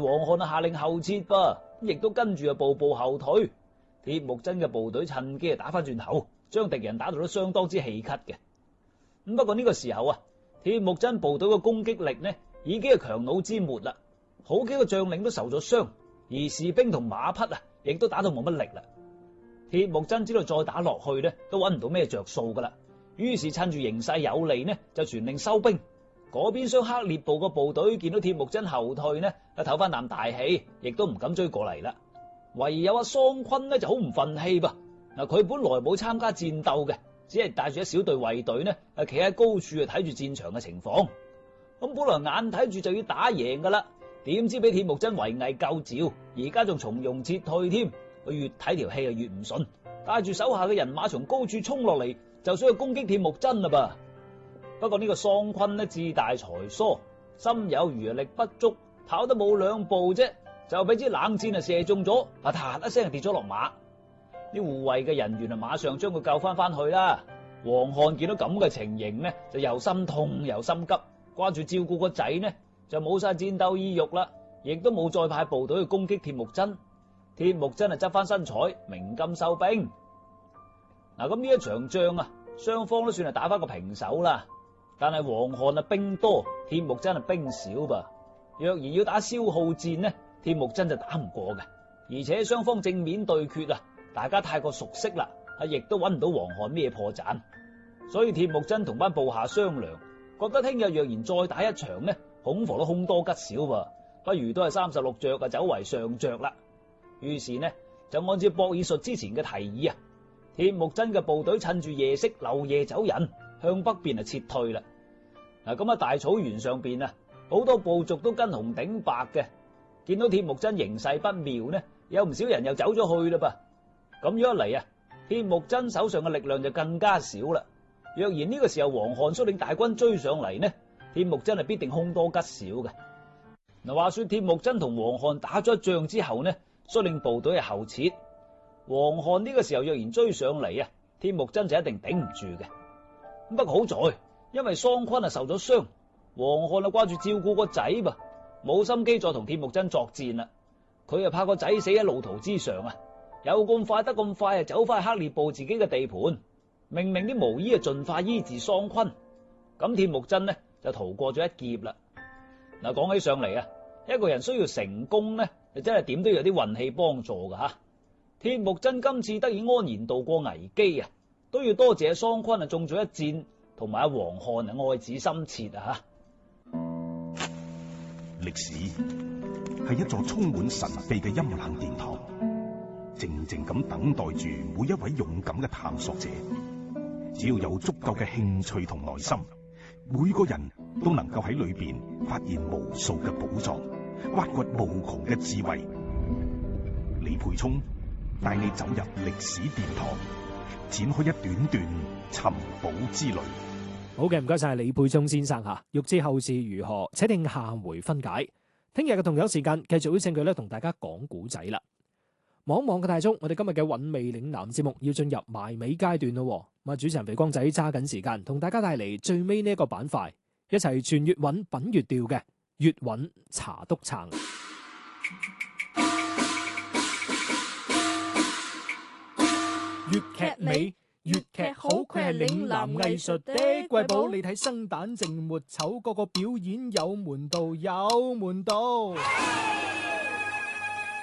漢下令後撤噃，亦都跟住步步後退。鐵木真嘅部隊趁機打翻轉頭，將敵人打到都相當之氣咳嘅。咁不過呢個時候啊，鐵木真部隊嘅攻擊力呢已經係強弩之末啦，好幾個將領都受咗傷，而士兵同馬匹啊亦都打到冇乜力啦。鐵木真知道再打落去呢都揾唔到咩着數噶啦，於是趁住形勢有利呢就全令收兵。嗰邊廂黑烈部個部隊見到鐵木真後退呢，唞翻啖大氣，亦都唔敢追過嚟啦。唯有桑昆呢就好唔忿氣噃。嗱，佢本來冇參加戰鬥嘅，只係帶住一小隊衛隊呢，企喺高處睇住戰場嘅情況。咁本來眼睇住就要打贏噶啦，點知俾鐵木真圍魏救趙，而家仲從容撤退添。佢越睇條氣就越唔順，帶住手下嘅人馬從高處衝落嚟，就想去攻擊鐵木真啦噃。不過呢個桑昆呢志大才疏，心有餘力不足，跑得冇2步啫，就俾支冷箭射中咗，嗒一聲就跌咗落馬。啲護衛嘅人員啊，馬上將佢救翻去啦。黃漢見到咁嘅情形呢，就又心痛又心急，掛住照顧個仔呢，就冇晒戰鬥意欲啦，亦都冇再派部隊去攻擊鐵木真。鐵木真啊執翻身彩，鳴金收兵。嗱，咁呢一場仗啊，雙方都算係打翻個平手啦。但係黃漢啊兵多，鐵木真啊兵少噃。若然要打消耗戰呢，鐵木真就打唔過嘅。而且雙方正面對決啊，大家太過熟悉啦，亦都揾唔到黃漢咩破綻。所以鐵木真同班部下商量，覺得聽日若然再打一場呢，恐防都凶多吉少噃，不如都係36着啊，走為上着啦。於是呢，就按照博爾術之前嘅提議啊，鐵木真嘅部隊趁住夜色漏夜走人，向北邊撤退啦。嗱，咁大草原上邊啊，好多部族都跟紅頂白嘅，見到鐵木真形勢不妙呢，有唔少人又走咗去啦噃。咁樣一嚟啊，鐵木真手上嘅力量就更加少啦。若然呢個時候黃漢率領大軍追上嚟呢，鐵木真係必定凶多吉少嘅。嗱，話說鐵木真同黃漢打咗一仗之後呢，率領部隊係後撤。黃漢呢個時候若然追上嚟啊，鐵木真就一定頂唔住嘅。不過好在，因為桑昆受咗傷，黃漢掛住照顧個仔噃，冇心機再同鐵木真作戰啦。佢怕個仔死喺路途之上啊，有咁快得咁快走翻去黑烈部自己嘅地盤，命令啲巫醫盡快醫治桑昆。咁鐵木真呢就逃過咗一劫啦。嗱，講起上嚟啊，一個人需要成功呢，就真係點都要有啲運氣幫助噶吓。鐵木真今次得以安然度過危機啊，都要多謝桑昆中咗一箭，同埋阿黃漢愛子心切啊。 歷史係一座充滿神秘嘅陰冷殿堂，靜靜咁等待住每一位勇敢嘅探索者。只要有足夠嘅興趣同耐心，每個人都能夠喺裏邊發現無數嘅寶藏，挖掘無窮嘅智慧。李培聰帶你走入歷史殿堂，展開一段段尋寶之旅。 好嘅，唔該晒李培聰先生吓。欲知後事如何，且聽下回分解。聽日嘅同樣時間，繼續邀請佢咧同大家講古仔啦。望嘅大鐘，我哋今日嘅韻味嶺南節目要進入埋尾階段咯。咁啊，主持人肥光仔揸緊時間，同大家帶嚟最尾呢一個板塊，一齊傳粵韻品粵調嘅粵韻茶督撐。粵劇美，粵劇好，佢係嶺南藝術的瑰寶。你睇生旦淨末丑，個個表演有門道，有門道。